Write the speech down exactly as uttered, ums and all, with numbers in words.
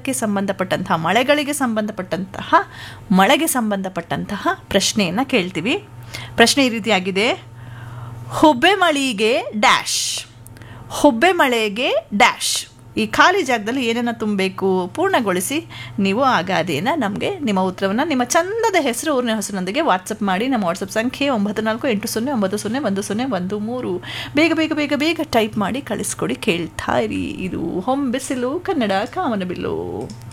ಕಾಲಕ್ಕೆ ಸಂಬಂಧಪಟ್ಟಂತಹ ಮಳೆಗಳಿಗೆ ಸಂಬಂಧಪಟ್ಟಂತಹ ಮಳೆಗೆ ಸಂಬಂಧಪಟ್ಟಂತಹ ಪ್ರಶ್ನೆಯನ್ನು ಕೇಳ್ತೀವಿ. ಪ್ರಶ್ನೆ ಈ ರೀತಿಯಾಗಿದೆ: ಹೊಬ್ಬೆ ಮಳೆಗೆ ಡ್ಯಾಶ್, ಹೊಬ್ಬೆ ಮಳೆಗೆ ಡ್ಯಾಶ್. ಈ ಖಾಲಿ ಜಾಗದಲ್ಲಿ ಏನನ್ನು ತುಂಬಬೇಕು ಪೂರ್ಣಗೊಳಿಸಿ ನೀವು ಆ ಗಾದೆಯನ್ನು ನಮಗೆ ನಿಮ್ಮ ಉತ್ತರವನ್ನು ನಿಮ್ಮ ಚಂದದ ಹೆಸರು ಊರಿನ ಹೆಸರಿನೊಂದಿಗೆ ವಾಟ್ಸಪ್ ಮಾಡಿ. ನಮ್ಮ ವಾಟ್ಸಪ್ ಸಂಖ್ಯೆ ಒಂಬತ್ತು ನಾಲ್ಕು ಎಂಟು ಸೊನ್ನೆ ಒಂಬತ್ತು ಸೊನ್ನೆ ಒಂದು ಸೊನ್ನೆ ಒಂದು ಮೂರು. ಬೇಗ ಬೇಗ ಬೇಗ ಬೇಗ ಟೈಪ್ ಮಾಡಿ ಕಳಿಸ್ಕೊಡಿ. ಕೇಳ್ತಾ ಇರಿ. ಇದು ಹೊಂಬಿಸಿಲು ಕನ್ನಡ ಕಾಮನಬಿಲ್ಲು.